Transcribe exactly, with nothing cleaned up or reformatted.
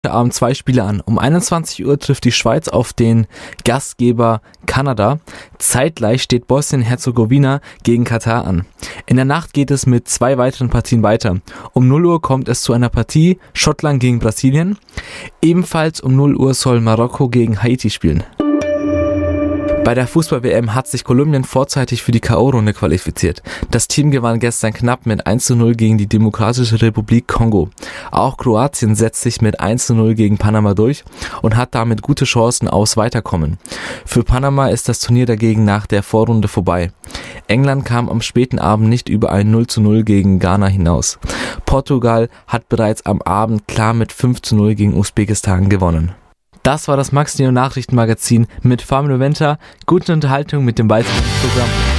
Abend zwei Spiele an. Um einundzwanzig Uhr trifft die Schweiz auf den Gastgeber Kanada. Zeitgleich steht Bosnien-Herzegowina gegen Katar an. In der Nacht geht es mit zwei weiteren Partien weiter. Um null Uhr kommt es zu einer Partie Schottland gegen Brasilien. Ebenfalls um null Uhr soll Marokko gegen Haiti spielen. Bei der Fußball-W M hat sich Kolumbien vorzeitig für die K O-Runde qualifiziert. Das Team gewann gestern knapp mit eins zu null gegen die Demokratische Republik Kongo. Auch Kroatien setzt sich mit eins zu null gegen Panama durch und hat damit gute Chancen aufs Weiterkommen. Für Panama ist das Turnier dagegen nach der Vorrunde vorbei. England kam am späten Abend nicht über ein null zu null gegen Ghana hinaus. Portugal hat bereits am Abend klar mit fünf zu null gegen Usbekistan gewonnen. Das war das Max Neo Nachrichtenmagazin mit Fabian Noventa. Gute Unterhaltung mit dem weiteren Programm.